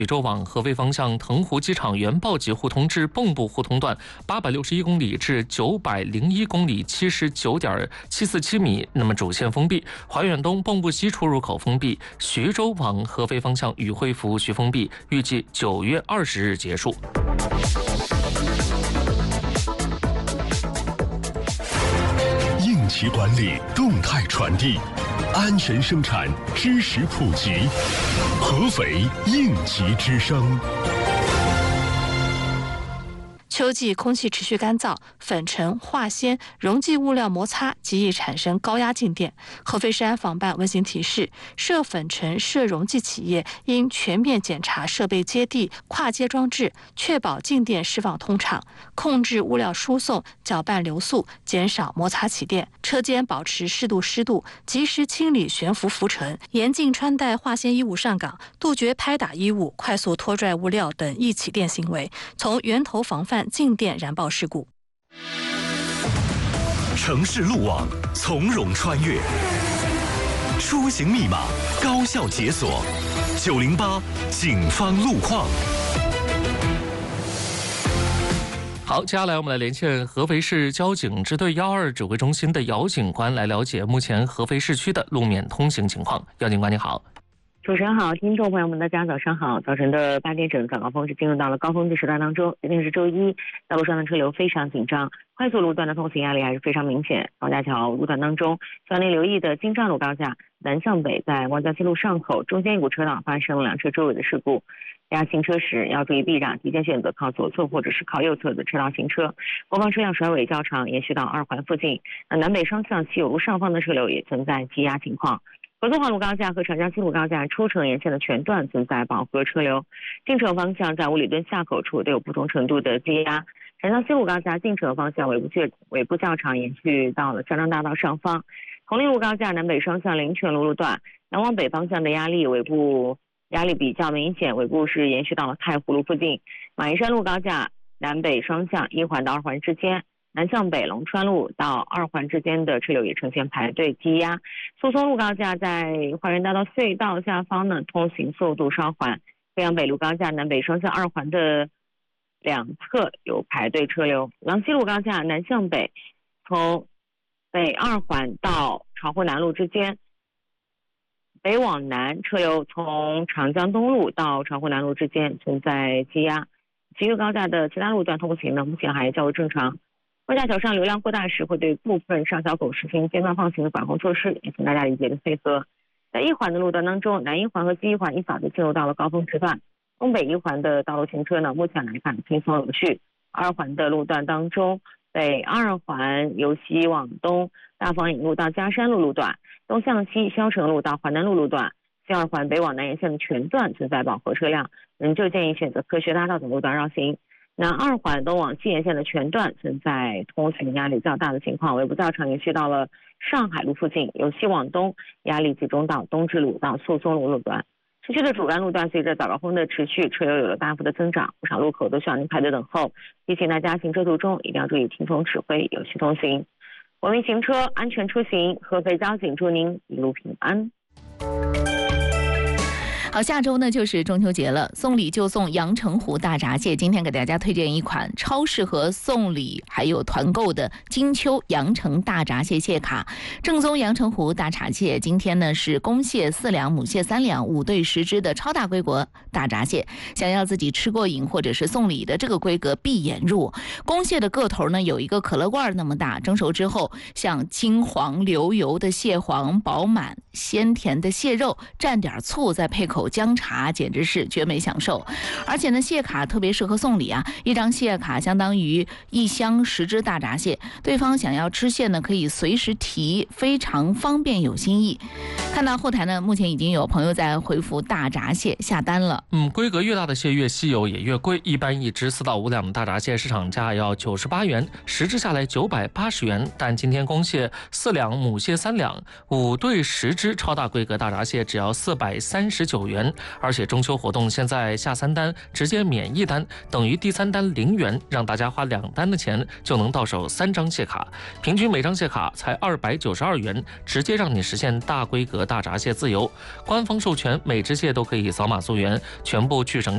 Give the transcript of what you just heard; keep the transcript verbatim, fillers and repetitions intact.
徐州往合肥方向腾湖机场原报级互通至蚌埠互通段八百六十一公里至九百零一公里七十九点七四七米，那么主线封闭；怀远东蚌埠西出入口封闭；徐州往合肥方向宇辉服务区封闭，预计九月二十日结束。 应急管理动态传递，安全生产知识普及，合肥应急之声。 秋季空气持续干燥，粉尘、化纤、溶剂物料摩擦极易产生高压静电。合肥市安防办温馨提示：涉粉尘、涉溶剂企业应全面检查设备接地、跨接装置，确保静电释放通畅，控制物料输送，搅拌流速，减少摩擦起电。车间保持适度湿度，及时清理悬浮浮尘，严禁穿戴化纤衣物上岗，杜绝拍打衣物、快速拖拽物料等易起电行为，从源头防范静电燃爆事故。 城市路网从容穿越，出行密码高效解锁。九零八警方路况。 好，接下来我们来连线合肥市交警支队幺二指挥中心的姚警官，来了解目前合肥市区的路面通行情况。姚警官你好。 主持人好，听众朋友们大家早上好。早晨的八点整，早高峰是进入到了高峰的时段当中。今天是周一，道路上的车流非常紧张，快速路段的通行压力还是非常明显。高架桥路段当中，需要您留意的京张路高架南向北在望江西路上口中间一股车道发生了两车追尾的事故，大家行车时要注意避让，提前选择靠左侧或者是靠右侧的车道行车。后方车辆甩尾较长，延续到二环附近。那南北双向西有路上方的车流也存在积压情况。合作化路高架和长江西路高架出城沿线的全段存在饱和车流，进城方向在五里墩下口处都有不同程度的积压。长江西路高架进城方向尾部较尾部较长，延续到了交通大道上方。红利路高架南北双向林泉路路段，南往北方向的压力尾部压力比较明显，尾部是延续到了太湖路附近。马鞍山路高架南北双向一环到二环之间。南向北龙川路到二环之间的车流也呈现排队积压。苏松路高架在花园大道隧道下方呢，通行速度稍缓。飞扬北路高架南北双向二环的两侧有排队车流。郎西路高架南向北，从北二环到长湖南路之间，北往南车流从长江东路到长湖南路之间存在积压。其余高架的其他路段通行呢，目前还较为正常。高架桥上流量过大时，会对部分上下口实行间断放行的管控措施，也请大家理解的配合。在一环的路段当中，南一环和西一环一早就进入到了高峰时段。东北一环的道路行车呢，目前来看轻松有序。二环的路段当中，北二环由西往东大坊引路到嘉山路路段，东向西霄城路到华南路路段，西二环北往南沿线的全段存在饱和车辆，仍旧建议选择科学大道等路段绕行。南二环东往西沿线的全段存在通行压力较大的情况，尾部较长延续到了上海路附近，由西往东压力集中到东直路到宿松路路段。市区的主干路段随着早高峰的持续，车流有了大幅的增长，不少路口都需要您排队等候。提醒大家行车途中一定要注意听从指挥，有序通行。文明行车，安全出行。合肥交警祝您一路平安。 好，下周呢就是中秋节了，送礼就送阳澄湖大闸蟹。今天给大家推荐一款超适合送礼还有团购的金秋阳澄大闸蟹蟹卡。正宗阳澄湖大闸蟹，今天呢是公蟹四两，母蟹三两，五对十只的超大规格大闸蟹。想要自己吃过瘾或者是送礼的这个规格闭眼入。公蟹的个头呢有一个可乐罐那么大，蒸熟之后像金黄流油的蟹黄，饱满鲜甜的蟹肉，蘸点醋再配口姜茶，简直是绝美享受。而且呢，蟹卡特别适合送礼啊，一张蟹卡相当于一箱十只大闸蟹，对方想要吃蟹呢，可以随时提，非常方便有新意。看到后台呢，目前已经有朋友在回复大闸蟹下单了。 嗯，规格越大的蟹越稀有也越贵，一般一只四到五两的大闸蟹市场价要九十八元，十只下来九百八十元。但今天公蟹四两，母蟹三两，五对十只超大规格大闸蟹只要四百三十九元。而且中秋活动现在下三单直接免一单，等于第三单零元，让大家花两单的钱就能到手三张蟹卡，平均每张蟹卡才二百九十二元，直接让你实现大规格大闸蟹自由。官方授权每只蟹都可以扫码溯源，全部去成